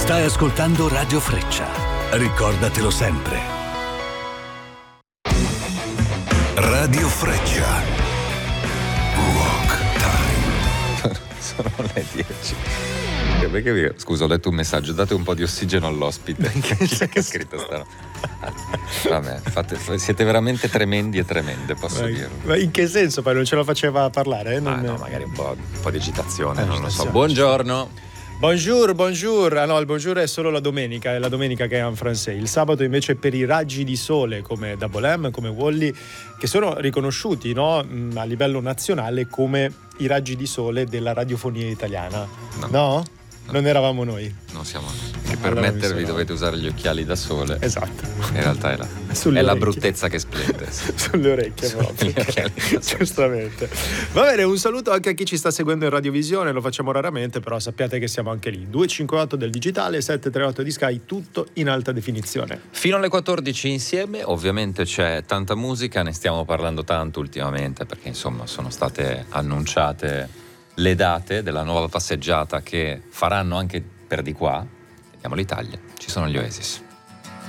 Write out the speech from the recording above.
Stai ascoltando Radio Freccia. Ricordatelo sempre. Radio Freccia. Rock Time. Sono le 10. Perché, scusa, ho letto un messaggio, date un po' di ossigeno all'ospite. Che ha scritto vabbè, siete veramente tremendi e tremende, posso dirlo. Ma in che senso? Poi non ce la faceva parlare? No, magari un po' di agitazione, non lo so. Buongiorno. Bonjour. Ah no, il bonjour è solo la domenica, è la domenica che è en français. Il sabato invece per i raggi di sole come Double M, come Wally, che sono riconosciuti, no, a livello nazionale come i raggi di sole della radiofonia italiana. No? Non eravamo noi. Non siamo noi. Che per mettervi dovete usare gli occhiali da sole. Esatto. In realtà è la bruttezza che splende. Sulle orecchie proprio. Giustamente. Va bene, un saluto anche a chi ci sta seguendo in radiovisione, lo facciamo raramente, però sappiate che siamo anche lì. 258 del digitale, 738 di Sky, tutto in alta definizione. Fino alle 14 insieme, ovviamente c'è tanta musica, ne stiamo parlando tanto ultimamente perché insomma sono state annunciate le date della nuova passeggiata che faranno anche per di qua. Vediamo l'Italia, ci sono gli Oasis.